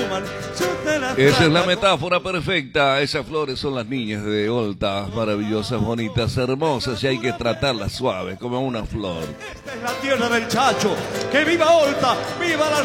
Esa es la metáfora perfecta. Esas flores son las niñas de Olta, maravillosas, bonitas, hermosas, y hay que tratarlas suaves, como una flor. Esta es la tierra del Chacho. ¡Que viva Olta! ¡Viva la